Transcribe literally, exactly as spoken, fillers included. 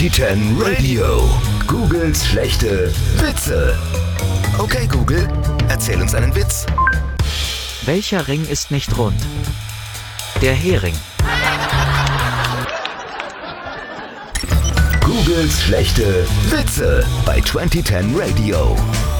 zwanzig zehn Radio. Googles schlechte Witze. Okay, Google, erzähl uns einen Witz. Welcher Ring ist nicht rund? Der Hering. Googles schlechte Witze bei zwanzig zehn Radio.